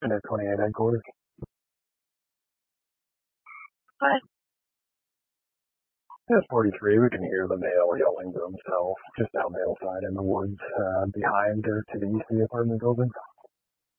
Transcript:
And at 28 headquarters. Hi. At 43, we can hear the male yelling to himself just down the hillside in the woods behind or to the east of the apartment building.